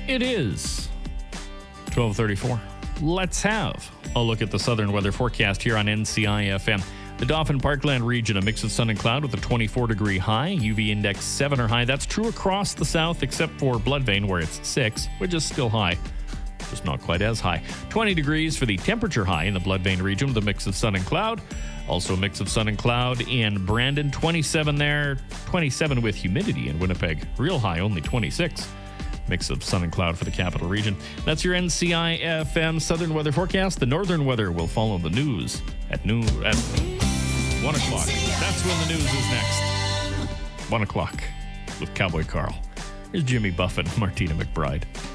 It is 12:34. Let's have a look at the southern weather forecast here on NCI FM. The Dauphin Parkland region, a mix of sun and cloud with a 24-degree high, UV index 7 or high. That's true across the south except for Bloodvein where it's 6, which is still high. Just not quite as high. 20 degrees for the temperature high in the Bloodvein region with a mix of sun and cloud. Also a mix of sun and cloud in Brandon, 27 there, 27 with humidity in Winnipeg. Real high, only 26. Mix of sun and cloud for the capital region. That's your NCI FM southern weather forecast. The northern weather will follow the news at noon at 1 o'clock. That's when the news is next. 1 o'clock with Cowboy Carl. Here's Jimmy Buffett and Martina McBride.